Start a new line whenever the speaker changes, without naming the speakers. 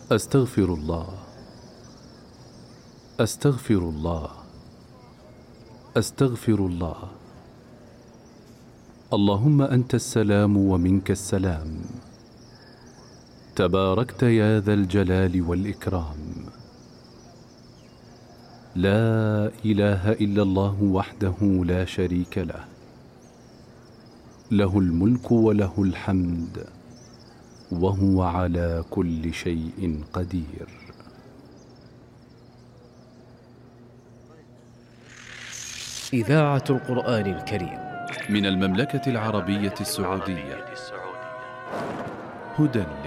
أستغفر الله، أستغفر الله، أستغفر الله. اللهم أنت السلام ومنك السلام، تباركت يا ذا الجلال والإكرام. لا إله إلا الله وحده لا شريك له، له الملك وله الحمد وهو على كل شيء قدير.
إذاعة القرآن الكريم
من المملكة العربية السعودية. هدى